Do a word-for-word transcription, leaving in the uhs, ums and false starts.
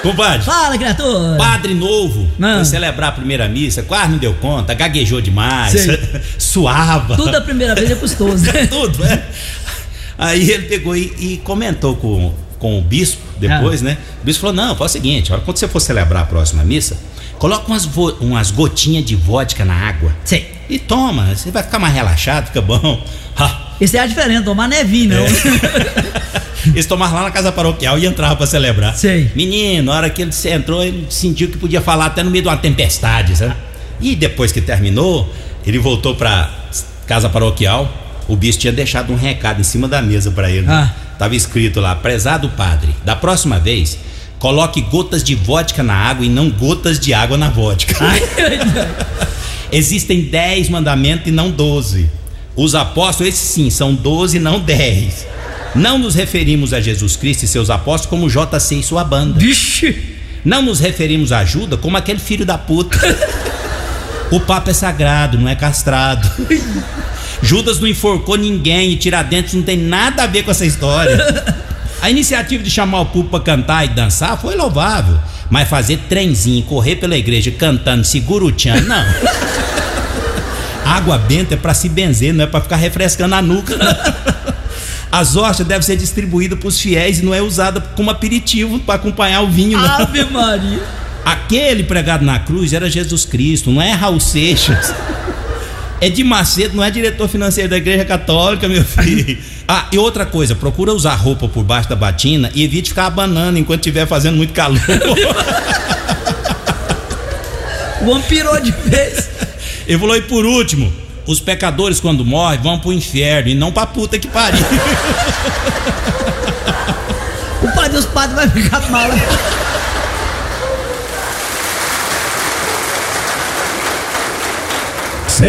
Compadre. Fala, criatura. Padre novo, Não. foi celebrar a primeira missa, quase não deu conta, gaguejou demais, Sei. suava. Tudo a primeira vez é custoso. Tudo, é. Aí ele pegou e, e comentou com, com o bispo depois, Ah. né? O bispo falou: não, faz o seguinte, ó, quando você for celebrar a próxima missa, coloca umas, vo- umas gotinhas de vodka na água. Sei. E toma, você vai ficar mais relaxado, fica bom. Ha. Isso é a diferença, tomar não é vinho, não. Eles tomaram lá na casa paroquial e entravam pra celebrar. Sei. Menino, na hora que ele entrou, ele sentiu que podia falar até no meio de uma tempestade, sabe? E depois que terminou, ele voltou pra casa paroquial. O bispo tinha deixado um recado em cima da mesa pra ele. Ah. Tava escrito lá: prezado padre, da próxima vez, coloque gotas de vodka na água e não gotas de água na vodka. Ai, ai, ai. Existem dez mandamentos e não doze. Os apóstolos, esses sim, são doze e não dez. Não nos referimos a Jesus Cristo e seus apóstolos como J C e sua banda. Vixe. Não nos referimos a Judas como aquele filho da puta. O Papa é sagrado, não é castrado. Judas não enforcou ninguém e Tiradentes não tem nada a ver com essa história. A iniciativa de chamar o público pra cantar e dançar foi louvável, mas fazer trenzinho e correr pela igreja cantando segura o tchan, não. Água benta é pra se benzer, não é pra ficar refrescando a nuca. As hóstias devem ser distribuídas pros fiéis e não é usada como aperitivo pra acompanhar o vinho, não. Ave Maria. Aquele pregado na cruz era Jesus Cristo, não é Raul Seixas. É de Macedo, não é diretor financeiro da Igreja Católica, meu filho. Ah, e outra coisa, procura usar roupa por baixo da batina e evite ficar abanando enquanto estiver fazendo muito calor. O homem pirou de vez. Ele falou: e por último, os pecadores quando morrem vão pro inferno e não pra puta que pariu. O pai dos padres vai ficar mal.